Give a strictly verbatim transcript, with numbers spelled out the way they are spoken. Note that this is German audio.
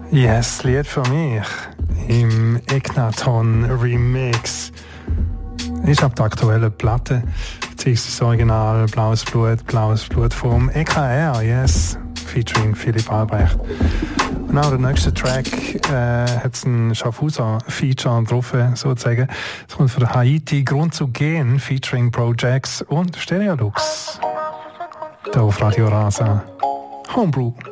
Yes, Lied für mich im Ignaton Remix. Ist ab der aktuellen Platte, beziehungsweise das Original Blaues Blut, Blaues Blut vom E K R, yes, featuring Philipp Albrecht. Und auch der nächste Track äh, hat ein Schaffhauser-Feature drauf, sozusagen. Es kommt von der Haiti Grund zu gehen, featuring Projects und Stereolux. Da auf Radio Rasa. Homebrew.